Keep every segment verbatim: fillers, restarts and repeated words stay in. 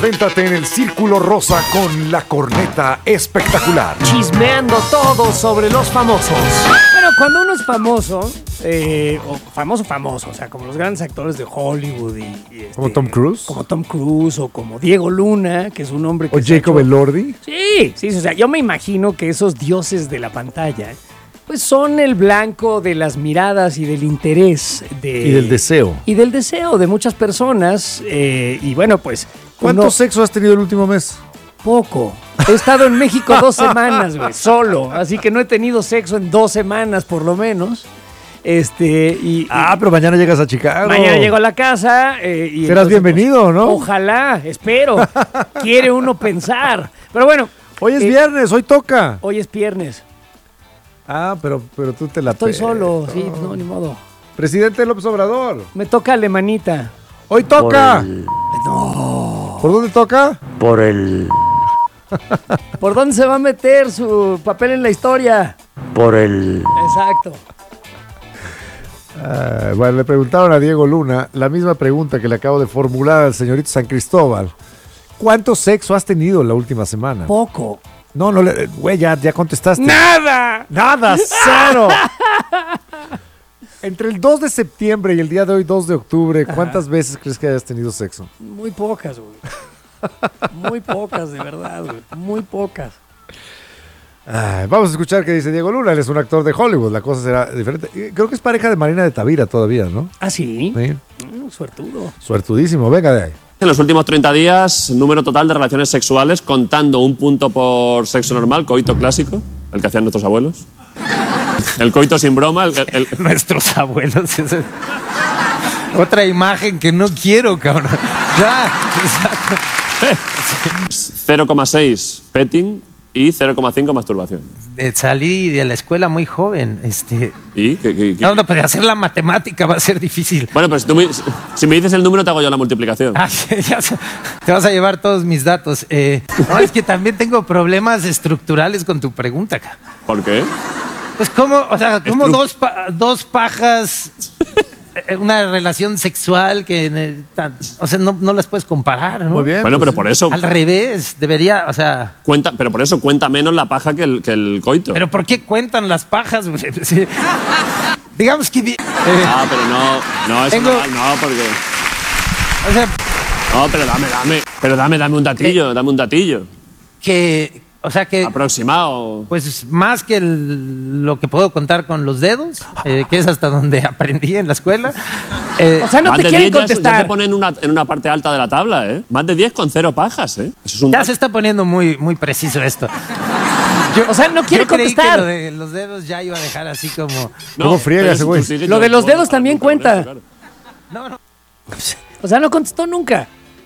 Adéntrate en el Círculo Rosa con la corneta espectacular. Chismeando todo sobre los famosos. Bueno, cuando uno es famoso, eh, o famoso, famoso, o sea, como los grandes actores de Hollywood y... y este, ¿Como Tom Cruise? Como Tom Cruise o como Diego Luna, que es un hombre que... ¿O Jacob hecho... Elordi? Sí, sí, o sea, yo me imagino que esos dioses de la pantalla, pues son el blanco de las miradas y del interés de... Y del deseo. Y del deseo de muchas personas, eh, y bueno, pues... ¿Cuánto uno... sexo has tenido el último mes? Poco. He estado en México dos semanas, güey, solo. Así que no he tenido sexo en dos semanas, por lo menos. Este, y... Ah, pero mañana llegas a Chicago. Mañana llego a la casa. Eh, y Serás entonces, bienvenido, pues, ¿no? Ojalá, espero. Quiere uno pensar. Pero bueno. Hoy es eh, viernes, hoy toca. Hoy es viernes. Ah, pero, pero tú te la... Estoy pe- solo, sí, no, ni modo. Presidente López Obrador. Me toca alemanita. Hoy toca. Por el, No. ¿Por dónde toca? por el, ¿Por dónde se va a meter su papel en la historia? por el, Exacto. Ah, bueno, le preguntaron a Diego Luna la misma pregunta que le acabo de formular al señorito San Cristóbal. ¿Cuánto sexo has tenido la última semana? Poco. No, no, le- güey, ya, ya contestaste. ¡Nada! Nada, cero. Entre el dos de septiembre y el día de hoy, dos de octubre, ¿cuántas veces crees que hayas tenido sexo? Muy pocas, güey. Muy pocas, de verdad, güey. Muy pocas. Ay, vamos a escuchar qué dice Diego Luna. Él es un actor de Hollywood, la cosa será diferente. Y creo que es pareja de Marina de Tavira todavía, ¿no? ¿Ah, sí? Sí. Mm, suertudo. Suertudísimo, venga de ahí. En los últimos treinta días, número total de relaciones sexuales, contando un punto por sexo normal, coito clásico, el que hacían nuestros abuelos. El coito sin broma, el, el- Nuestros abuelos. esa es otra imagen que no quiero, cabrón. Ya, exacto. cero coma seis petting y cero coma cinco masturbación. Eh, Salí de la escuela muy joven. Este, ¿Y? ¿Qué- qué- qué? no, no, pero hacer la matemática va a ser difícil. Bueno, pues si, tú me, si me dices el número, te hago yo la multiplicación. Ay, ya sé, te vas a llevar todos mis datos. Eh, no, es que también tengo problemas estructurales con tu pregunta, cabrón. ¿Por qué? Pues cómo, o sea, como Estru- dos, pa- dos pajas, eh, una relación sexual que, eh, tan- o sea, no, no las puedes comparar, ¿no? Muy bien. Bueno, pues, pero por eso Al revés, debería, o sea, cuenta, pero por eso cuenta menos la paja que el, que el coito. pero ¿por qué cuentan las pajas? güey? Sí. Digamos que, vi- eh, Ah, pero no, no, eso Tengo- no, no, porque... o sea, No, pero dame, dame, pero dame, dame un datillo, dame un datillo. que, o sea que, Aproximado. pues más que el- lo que puedo contar con los dedos, eh, que es hasta donde aprendí en la escuela. eh, O sea, no Más te de quieren diez ya, ya contestar. te ponen en una, en una parte alta de la tabla, ¿eh? Más de diez con cero pajas, ¿eh? Eso es un... ya se está poniendo muy, muy preciso esto. O sea, no quiere Yo creí que contestar. lo de los dedos ya iba a dejar así como... ¿Cómo friega pero ese eso güey? tú sigues Lo de llevando los dedos todo, también nunca con cuenta. eso, claro. No, no. O sea, no contestó nunca.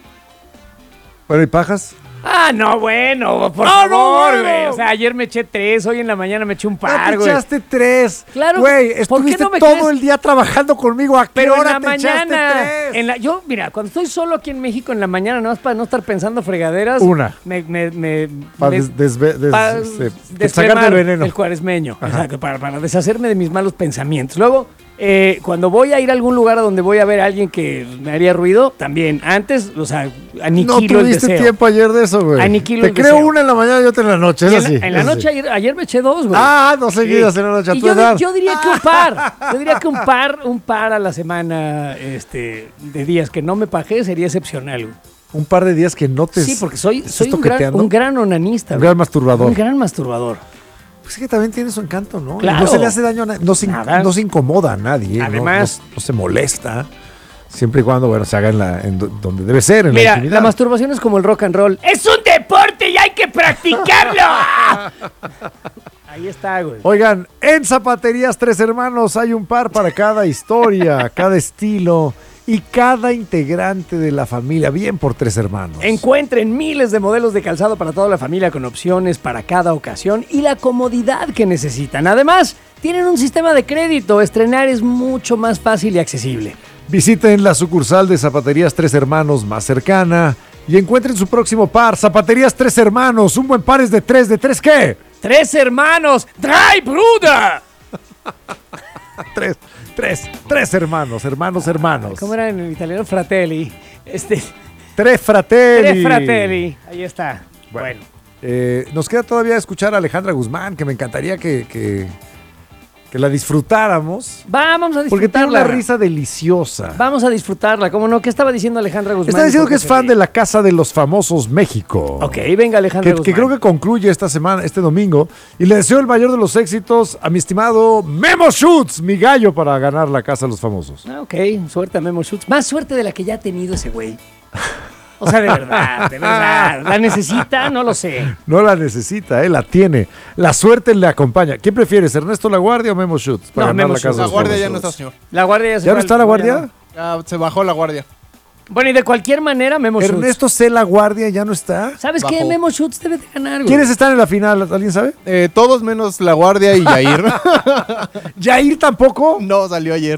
Bueno, ¿y pajas? Ah, no, bueno, por Ah, no, favor, bueno. güey. O sea, ayer me eché tres, hoy en la mañana me eché un Ya par, te güey. echaste tres. Claro, Güey, ¿por qué estuviste no me todo crees? el día trabajando conmigo. ¿A qué Pero en hora la te echaste mañana, tres? en la, yo, mira, cuando estoy solo aquí en México en la mañana, nada más para no estar pensando fregaderas. Una. Me, me, me, Para me- des- desve- des- para este, desflemar sacarte el veneno. El cuaresmeño, exacto, para, para deshacerme de mis malos pensamientos. Luego, eh, cuando voy a ir a algún lugar a donde voy a ver a alguien que me haría ruido, también, antes, o sea, No aniquilo el tuviste deseo. tiempo ayer de eso, güey. Aniquilo Te el creo deseo. una en la mañana y otra en la noche. Y Eso en, sí. la, en la eso noche, sí. ayer, ayer me eché dos, güey. Ah, dos seguidas en la noche. A Y tu yo, edad. yo diría que un par. Yo diría que un par, un par a la semana este, de días que no me pajé sería excepcional, güey. Un par de días que no te. Sí, porque soy, estás soy un, gran, toqueteando. un gran onanista. Un güey. gran masturbador. Un gran masturbador. Pues es que también tiene su encanto, ¿no? Y Claro. no se le hace daño a nadie. No se, in- Nada. no se incomoda a nadie. ¿no? Además- No, no se molesta. Siempre y cuando, bueno, se haga en, la, en do- donde debe ser, en la Mira, intimidad. la masturbación es como el rock and roll. ¡Es un deporte y hay que practicarlo! Ahí está, güey. Oigan, en Zapaterías Tres Hermanos hay un par para cada historia, cada estilo y cada integrante de la familia. Bien por Tres Hermanos. Encuentren miles de modelos de calzado para toda la familia con opciones para cada ocasión y la comodidad que necesitan. Además, tienen un sistema de crédito. Estrenar es mucho más fácil y accesible. Visiten la sucursal de Zapaterías Tres Hermanos más cercana y encuentren su próximo par. Zapaterías Tres Hermanos. Un buen par es de tres. ¿De tres qué? ¡Tres hermanos! ¡Drei Bruder! Tres. Tres. Tres hermanos. Hermanos, hermanos. ¿Cómo era en italiano? Fratelli. Este, Tres Fratelli. Tres Fratelli. Ahí está. Bueno. Bueno. Eh, nos queda todavía escuchar a Alejandra Guzmán, que me encantaría que, que, que la disfrutáramos. Vamos a disfrutarla. Porque tiene una risa deliciosa. Vamos a disfrutarla. ¿Cómo no? ¿Qué estaba diciendo Alejandra Guzmán? Está diciendo que es Porque fan se de La Casa de los Famosos México. Ok, venga Alejandra Que, Guzmán. que creo que concluye esta semana, este domingo. Y le deseo el mayor de los éxitos a mi estimado Memo Schutz, mi gallo, para ganar La Casa de los Famosos. Ah, ok, suerte a Memo Schutz. Más suerte de la que ya ha tenido ese güey. O sea, de verdad, de verdad. ¿La necesita? No lo sé. No la necesita, eh, la tiene. La suerte le acompaña. ¿Quién prefieres, Ernesto La Guardia o Memo Schutz? Para No, ganar Memo La Casa Schutz. de La los guardia ya Famosos? no está, señor. La guardia ya se ¿Ya fue no al- está La Guardia? no. Ya se bajó la guardia. Bueno, y de cualquier manera, Memo Schutz. Ernesto C. La Guardia ya no está. ¿Sabes qué? Bajó. Memo Schutz debe de ganar, güey. ¿Quiénes están en la final? ¿Alguien sabe? Eh, todos menos la guardia y Yair. ¿Yair tampoco? No, salió ayer.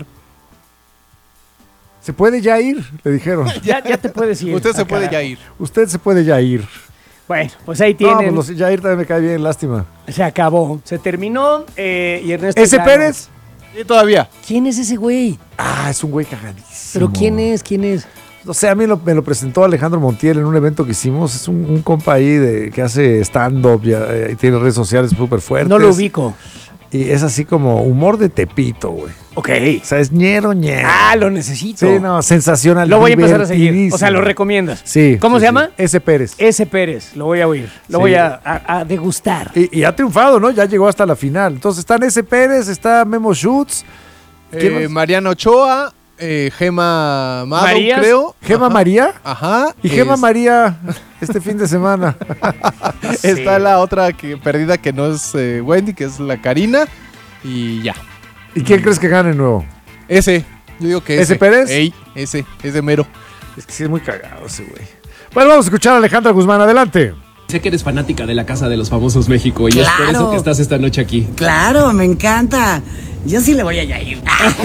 ¿Se puede ya ir? Le dijeron. Ya, ya te puedes ir. Usted se Ah, puede carajo. ya ir. Usted se puede ya ir. Bueno, pues ahí No, tienen. pues los Yair también me cae bien, lástima. Se acabó. Se terminó. eh, y Ernesto. ¿Ese ganó. Pérez? Y todavía. ¿Quién es ese güey? Ah, es un güey cagadísimo. ¿Pero quién es? ¿Quién es? No sé, a mí lo- me lo presentó Alejandro Montiel en un evento que hicimos. Es un, un compa ahí de, que hace stand-up y, eh, y tiene redes sociales súper fuertes. No lo ubico. Y es así como humor de Tepito, güey. Ok. O sea, es ñero, ñero. Ah, lo necesito. Sí, no, sensacional. Lo voy a empezar a seguir. O sea, divertidísimo. lo recomiendas. Sí. ¿Cómo sí, se sí. llama? Ese Pérez. Ese Pérez. Lo voy a oír. Lo Sí. voy a, a- a degustar. Y, y ha triunfado, ¿no? Ya llegó hasta la final. Entonces están ese Pérez, está Memo Schutz, ¿quién Eh, más? Mariano Ochoa, eh, Gema Mado, ¿Marías? creo. Gema Ajá. María. Ajá. Y Gema Es- María este fin de semana. Está la otra que, perdida que no es eh, Wendy, que es la Karina. Y ya. ¿Y quién crees que gane nuevo? Ese. Yo digo que ese. ¿Ese Pérez? Ey, ese. Ese mero. Es que sí es muy cagado ese güey. Bueno, vamos a escuchar a Alejandra Guzmán. Adelante. Sé que eres fanática de La Casa de los Famosos México y es por Claro. eso que estás esta noche aquí. Claro, me encanta. Yo sí le voy a Yair.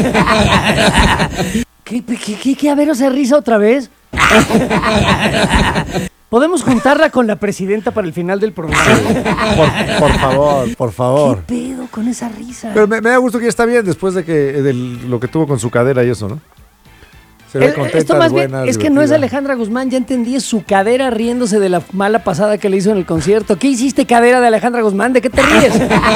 ¿Qué, qué, qué, qué? A ver, o sea, risa otra vez. ¿Podemos juntarla con la presidenta para el final del programa? Por, por favor, por ¿Qué favor. pedo con esa risa? Pero me, me da gusto que ya está bien después de que de lo que tuvo con su cadera y eso, ¿no? Se ve Eh, contenta, Esto más bien buena, es que no es divertida. Alejandra Guzmán, ya entendí, es su cadera riéndose de la mala pasada que le hizo en el concierto. ¿Qué hiciste, cadera de Alejandra Guzmán? ¿De qué te ríes?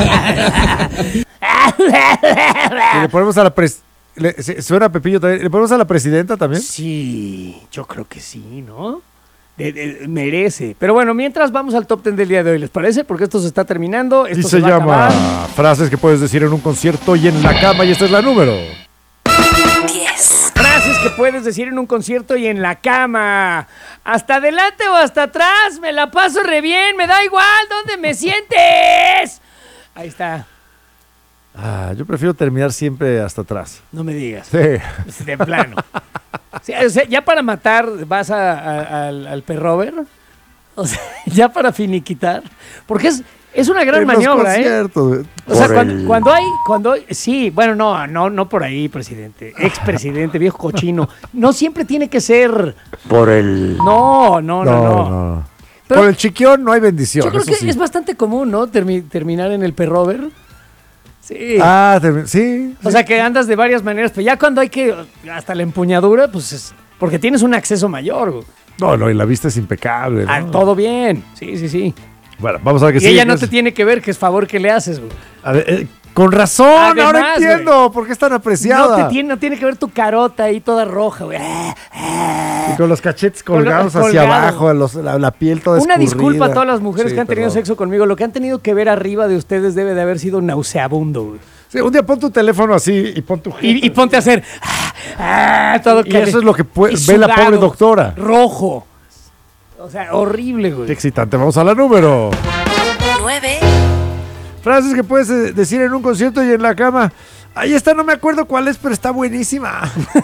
Y le ponemos a la pres... le- se- suena Pepillo también. ¿Le ponemos a la presidenta también? Sí, yo creo que sí, ¿no? De- de- merece. Pero bueno, mientras vamos al top ten del día de hoy, ¿les parece? Porque esto se está terminando. Esto Y se va a llama acabar. Frases que puedes decir en un concierto y en la cama. Y esta es la número. diez, Frases que puedes decir en un concierto y en la cama. Hasta adelante o hasta atrás, me la paso re bien, me da igual dónde me sientes. Ahí está, Ah, yo prefiero terminar siempre hasta atrás. no me digas. Sí. De plano. Sí, o sea, ya para matar vas a- a- al, al perrover. O sea, ya para finiquitar. Porque es, es una gran En los maniobra, ¿eh? conciertos. O sea, Por cuando, el- cuando hay, cuando hay- sí, bueno, no, no, no por ahí, presidente, expresidente, viejo cochino. No siempre tiene que ser. Por el... No, no, no, no. no. Pero- Por el chiquión no hay bendición. Yo creo eso que sí. es bastante común, ¿no? Termi- terminar en el perrover. Sí. Ah, termi- sí. O sea, que andas de varias maneras, pero ya cuando hay que, hasta la empuñadura, pues es, porque tienes un acceso mayor, güey. No, no, y la vista es impecable. ¿no? Ah, todo bien. Sí, sí, sí. Bueno, vamos a ver que Y sí. ella no te tiene que ver, que es favor que le haces, güey. A ver, eh, con razón, Además, ahora entiendo por qué es tan apreciada. No te tiene, no tiene que ver tu carota ahí toda roja, güey. Y con los cachetes colgados Colgado. hacia abajo, los- la, la piel toda Una escurrida. disculpa a todas las mujeres Sí, que han tenido perdón. sexo conmigo. Lo que han tenido que ver arriba de ustedes debe de haber sido nauseabundo, güey. Sí, un día pon tu teléfono así y pon tu Y, y ponte a hacer. ah, todo Y cali- eso es lo que pue- y ve la sudado, pobre doctora. Rojo. O sea, horrible, Qué güey. excitante. Vamos a la número. nueve, Frases que puedes eh, decir en un concierto y en la cama. Ahí está, no me acuerdo cuál es, pero está buenísima.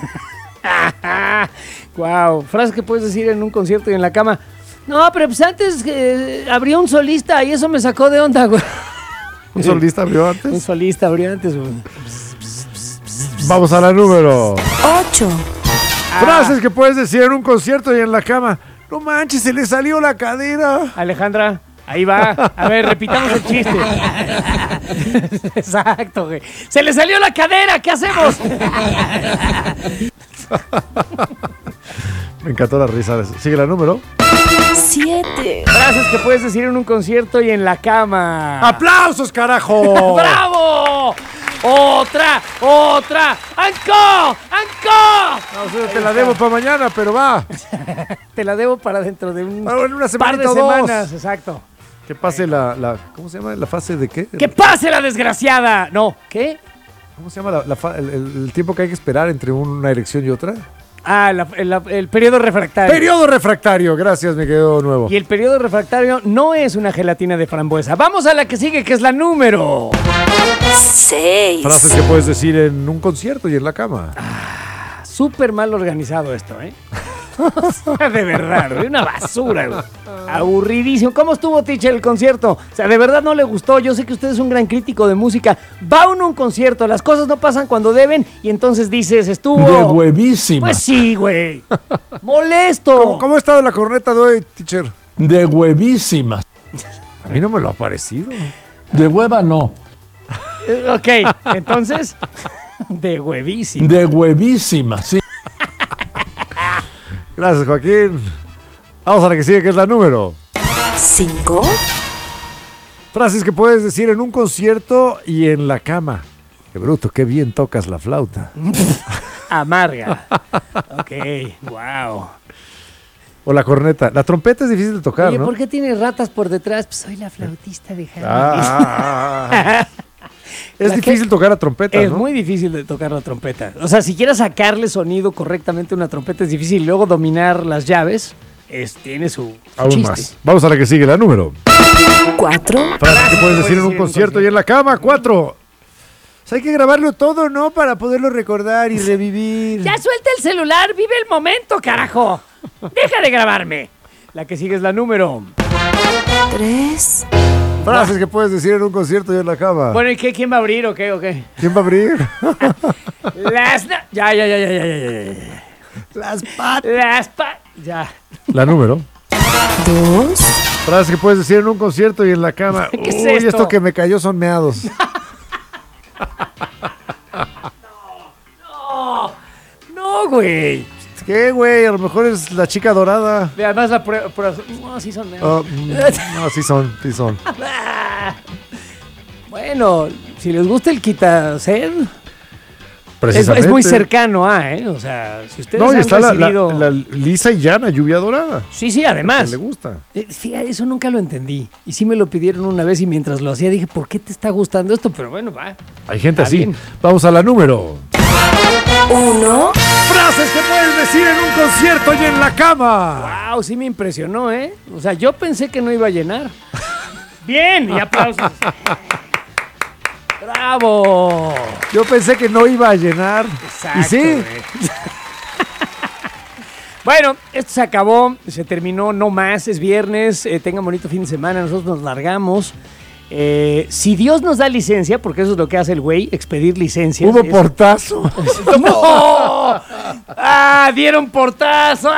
Wow. Frase que puedes decir en un concierto y en la cama. No, pero pues antes eh, abrió un solista y eso me sacó de onda, güey. Un solista abrió Un antes. solista abrió antes, güey. Vamos a la número. ocho, Frases que puedes decir en un concierto y en la cama. No manches, se le salió la cadera. Alejandra. Ahí va. A ver, repitamos el chiste. Exacto, güey. ¡Se le salió la cadera! ¿Qué hacemos? Me encantó la risa. Sigue la número. Siete. Frases que puedes decir en un concierto y en la cama. ¡Aplausos, carajo! ¡Bravo! ¡Otra! ¡Otra! ¡Anco! ¡Anco! No sé, te la debo para mañana, pero va. Te la debo para dentro de un Ah, en una par semanita de o dos. semanas. Exacto. Que pase la, la... ¿Cómo se llama? ¿La fase de qué? ¡Que pase la desgraciada! No, ¿qué? ¿Cómo se llama la, la fa- el, el- el tiempo que hay que esperar entre una erección y otra? Ah, la- el, el periodo refractario. Periodo refractario. Gracias, me quedó nuevo. Y el periodo refractario no es una gelatina de frambuesa. Vamos a la que sigue, que es la número. Seis. Frases que puedes decir en un concierto y en la cama. Súper mal organizado esto, ¿eh? De verdad, güey, una basura, güey. Aburridísimo. ¿Cómo estuvo, teacher, el concierto? O sea, de verdad no le gustó. Yo sé que usted es un gran crítico de música. Va uno a un concierto, las cosas no pasan cuando deben y entonces dices, estuvo... De huevísima. Pues sí, güey. Molesto. ¿Cómo, cómo ha estado la corneta de hoy, teacher? De huevísima. A mí no me lo ha parecido. De hueva no. Eh, Ok, entonces, de huevísimo. De huevísima, sí. Gracias, Joaquín. Vamos a la que sigue, que es la número. Cinco. Frases que puedes decir en un concierto y en la cama. Qué bruto, qué bien tocas la flauta. Amarga. Ok, wow. O la corneta. La trompeta es difícil de tocar, Oye, ¿no? ¿por qué tiene ratas por detrás? Pues soy la flautista de Harry. Ah, ah, ah, ah. Es La difícil que- tocar la trompeta, Es ¿no? muy difícil de tocar la trompeta. O sea, si quieres sacarle sonido correctamente a una trompeta es difícil. Y luego dominar las llaves es, tiene su, su Aún chiste. más. Vamos a la que sigue, la número. Cuatro. Frases que puedes decir en un decir en un concierto y en la cama. Cuatro. O sea, hay que grabarlo todo, ¿no? Para poderlo recordar y revivir. Ya suelta el celular, vive el momento, carajo. Deja de grabarme. La que sigue es la número. Tres. Frases que puedes decir en un concierto y en la cama. Bueno, ¿y qué? ¿Quién va a abrir o qué? ¿O qué? ¿Quién va a abrir? Las... na- Ya, ya, ya, ya, ya, ya, ya, ya. Las patas. Las pa... Ya. La número. Dos. Frases que puedes decir en un concierto y en la cama. ¿Qué es Uy, esto? esto que me cayó son meados. No, güey. ¿Qué, güey? A lo mejor es la chica dorada. Y además la prueba... prueba- No, sí son... Oh, mm, no, sí son, sí son. Bueno, si les gusta el quitased... Es, Precisamente. es muy cercano a, ¿eh? O sea, si ustedes No, y han está la, la- recibido... la lisa y llana, lluvia dorada. Sí, sí, Que además. le gusta. Eh, Fíjate, eso nunca lo entendí. Y sí me lo pidieron una vez y mientras lo hacía dije, ¿por qué te está gustando esto? Pero bueno, va. Hay gente Está así. bien. Vamos a la número. Uno. Frases que puedes decir en un concierto y en la cama. Wow, sí me impresionó, ¿eh? O sea, yo pensé que no iba a llenar. Bien, y aplausos. ¡Bravo! Yo pensé que no iba a llenar. Exacto, y sí. güey. Bueno, esto se acabó, se terminó, no más, es viernes, eh, tengan bonito fin de semana, nosotros nos largamos. Eh, si Dios nos da licencia, porque eso es lo que hace el güey, expedir licencias. Hubo es- portazo. ¡No! ¡Ah! ¡Dieron portazo!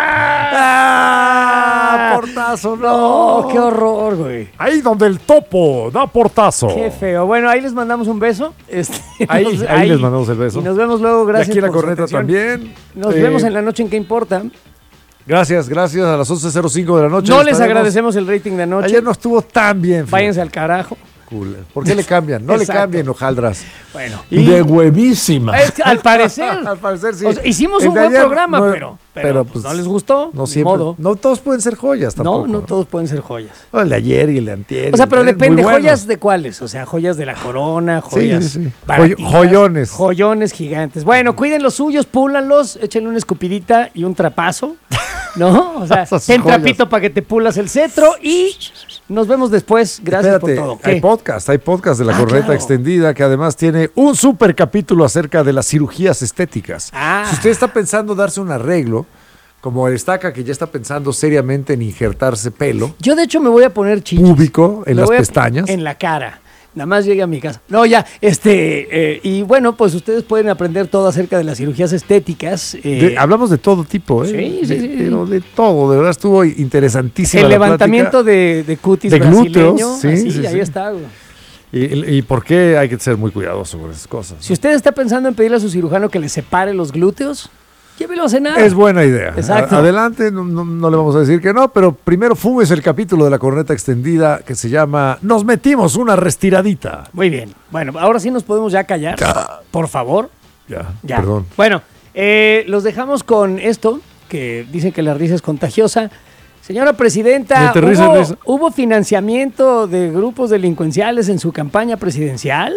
¡Ah! Ah, portazo, ¡No! no. ¡Qué horror, güey! Ahí donde el topo da portazo. ¡Qué feo! Bueno, ahí les mandamos un beso. Este, Ahí, nos- ahí les mandamos el beso. Y nos vemos luego, Y gracias aquí en la por su corneta atención. también. Nos Eh, vemos en la noche en ¿Qué importa? Gracias, gracias. A las once cero cinco de la noche. No les estaremos. agradecemos el rating de anoche. Ayer no estuvo tan bien. fíjate. Váyanse al carajo. Cool. ¿Por qué le cambian? No le Exacto. cambien, hojaldras. Bueno. Y- De huevísima. Es que, al parecer. Al parecer sí. O sea, hicimos El un de buen ayer programa, no- pero, pero, pues, no les gustó. No ni siempre. modo. No todos pueden ser joyas tampoco. No, no todos pueden ser joyas. No, el de ayer y el de antier. O sea, pero eh, depende, muy buenos. ¿joyas de cuáles? O sea, joyas de la corona, joyas sí, sí. baratitas, Joy- joyones. Joyones gigantes. Bueno, cuiden los suyos, púlanlos, échenle una escupidita y un trapazo, ¿no? O sea, Esas ten joyas. trapito para que te pulas el cetro y nos vemos después. Gracias Espérate, por todo. hay ¿Qué? podcast, hay podcast de la Ah, corneta claro. extendida que además tiene un super capítulo acerca de las cirugías estéticas. Ah. Si usted está pensando darse un arreglo, como el estaca que ya está pensando seriamente en injertarse pelo Yo de hecho me voy a poner chichis. púbico en Me las voy a- pestañas. En la cara. Nada más llegue a mi casa. No, ya, este, eh, y bueno, pues ustedes pueden aprender todo acerca de las cirugías estéticas. Eh, De- hablamos de todo tipo, ¿eh? Sí, sí, de, sí. pero de todo, de verdad estuvo interesantísima el la levantamiento plática. de, de cutis De glúteos, brasileño. sí, así, sí, ahí sí. está, güey. Y, y por qué hay que ser muy cuidadoso con esas cosas. Si usted está pensando en pedirle a su cirujano que le separe los glúteos, llévelo a cenar. Es buena idea. Exacto. A- adelante, no, no- no le vamos a decir que no, pero primero fumes el capítulo de la corneta extendida que se llama Nos metimos una restiradita. Muy bien. Bueno, ahora sí nos podemos ya callar. Por favor. Ya, Ya. perdón. Bueno, eh, los dejamos con esto, que dicen que la risa es contagiosa. Señora Presidenta, No te ríes, ¿hubo, risa. ¿hubo financiamiento de grupos delincuenciales en su campaña presidencial?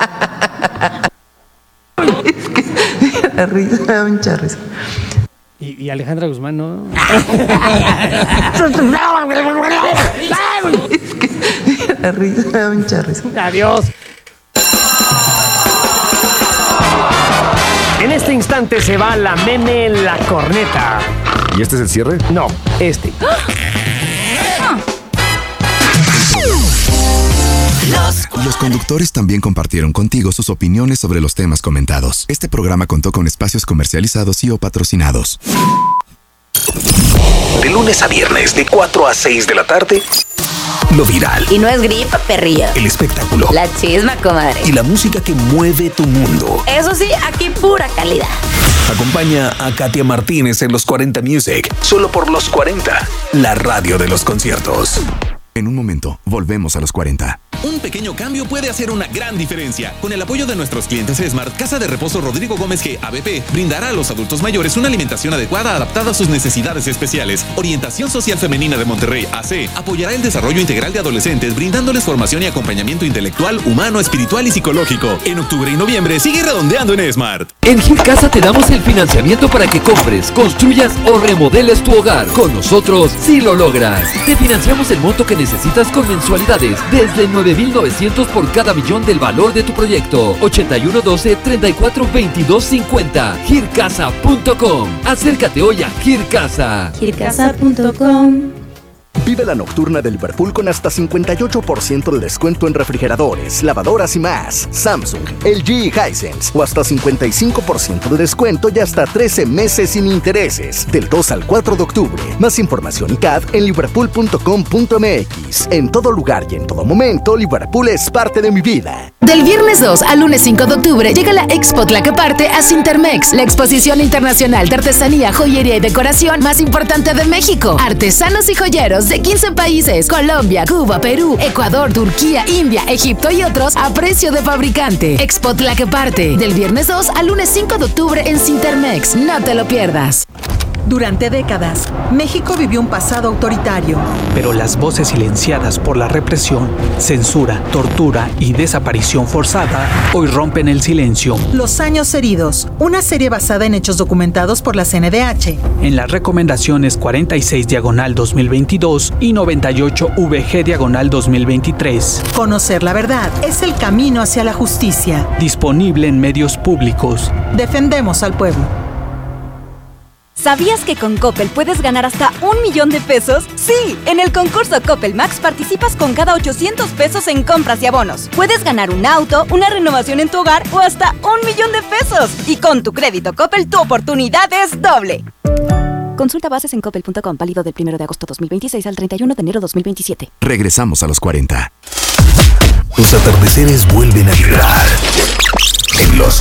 La risa, me da mucha risa. Y, y Alejandra Guzmán, ¿no? La risa, me da mucha risa. Adiós. En este instante se va la meme en la corneta. ¿Y este es el cierre? No, este. Los conductores también compartieron contigo sus opiniones sobre los temas comentados. Este programa contó con espacios comercializados y o patrocinados. De lunes a viernes, de cuatro a seis de la tarde, lo viral, Y no es gripa, perrillo. el espectáculo La chisma, comadre. y la música que mueve tu mundo. Eso sí, aquí pura calidad. Acompaña a Katia Martínez en los cuarenta Music, solo por los cuarenta, la radio de los conciertos. En un momento, volvemos a los cuarenta. Un pequeño cambio puede hacer una gran diferencia. Con el apoyo de nuestros clientes Smart, Casa de Reposo Rodrigo Gómez G. A B P brindará a los adultos mayores una alimentación adecuada adaptada a sus necesidades especiales. Orientación Social Femenina de Monterrey, A C, apoyará el desarrollo integral de adolescentes, brindándoles formación y acompañamiento intelectual, humano, espiritual y psicológico. En octubre y noviembre sigue redondeando en Smart. En Gilcasa te damos el financiamiento para que compres, construyas o remodeles tu hogar. Con nosotros, sí lo logras. Te financiamos el monto que necesitas con mensualidades desde nueve mil novecientos por cada millón del valor de tu proyecto. ochenta y uno doce, treinta y cuatro veintidós cincuenta. Gilcasa punto com. Acércate hoy a Gilcasa. Gilcasa punto com. Vive la nocturna de Liverpool con hasta cincuenta y ocho por ciento de descuento en refrigeradores, lavadoras y más. Samsung, L G y Hisense. O hasta cincuenta y cinco por ciento de descuento y hasta trece meses sin intereses. Del dos al cuatro de octubre. Más información y C A D en liverpool punto com punto m x. En todo lugar y en todo momento, Liverpool es parte de mi vida. Del viernes dos al lunes cinco de octubre llega la Expo Tlacaparte a Cintermex, la exposición internacional de artesanía, joyería y decoración más importante de México. Artesanos y joyeros de quince países: Colombia, Cuba, Perú, Ecuador, Turquía, India, Egipto y otros a precio de fabricante. Expo Tlacaparte, del viernes dos al lunes cinco de octubre en Cintermex. No te lo pierdas. Durante décadas, México vivió un pasado autoritario. Pero las voces silenciadas por la represión, censura, tortura y desaparición forzada hoy rompen el silencio. Los años heridos, una serie basada en hechos documentados por la C N D H. En las recomendaciones cuarenta y seis diagonal dos mil veintidós y noventa y ocho V G diagonal dos mil veintitrés. Conocer la verdad es el camino hacia la justicia. Disponible en medios públicos. Defendemos al pueblo. ¿Sabías que con Coppel puedes ganar hasta un millón de pesos? Sí, en el concurso Coppel Max participas con cada ochocientos pesos en compras y abonos. Puedes ganar un auto, una renovación en tu hogar o hasta un millón de pesos. Y con tu crédito Coppel, tu oportunidad es doble. Consulta bases en coppel punto com, válido del primero de agosto dos mil veintiséis al treinta y uno de enero dos mil veintisiete. Regresamos a los cuarenta. Los atardeceres vuelven a vibrar en los